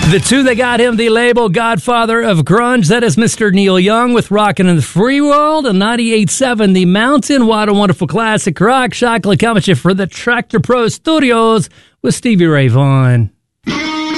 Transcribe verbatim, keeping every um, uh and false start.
The two that got him the label Godfather of Grunge, that is Mister Neil Young with Rockin' in the Free World, and ninety-eight point seven The Mountain. What a wonderful classic rock. Shakla coming for the Tractor Pro Studios with Stevie Ray Vaughan.